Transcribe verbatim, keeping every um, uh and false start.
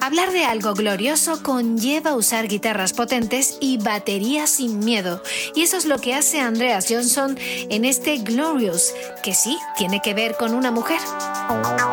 Hablar de algo glorioso conlleva usar guitarras potentes y batería sin miedo. Y eso es lo que hace Andreas Johnson en este Glorious, que sí tiene que ver con una mujer.